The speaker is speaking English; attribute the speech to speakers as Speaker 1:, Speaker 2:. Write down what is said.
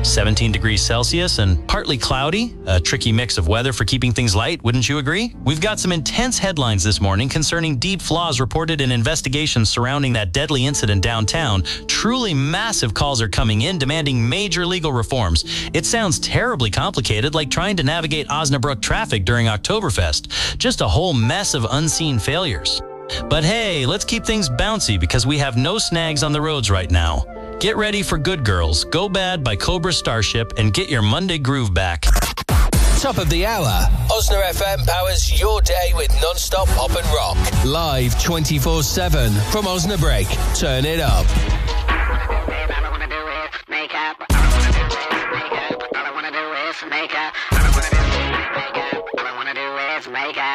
Speaker 1: 17 degrees Celsius and partly cloudy, a tricky mix of weather for keeping things light, wouldn't you agree? We've got some intense headlines this morning concerning deep flaws reported in investigations surrounding that deadly incident downtown. Truly massive calls are coming in demanding major legal reforms. It sounds terribly complicated, like trying to navigate Osnabrück traffic during Oktoberfest. Just a whole mess of unseen failures. But hey, let's keep things bouncy because we have no snags on the roads right now. Get ready for Good Girls, Go Bad by Cobra Starship, and get your Monday groove back.
Speaker 2: Top of the hour.
Speaker 3: Osna FM powers your day with non-stop pop and rock.
Speaker 2: Live 24/7 from Osnabrück. Turn it up.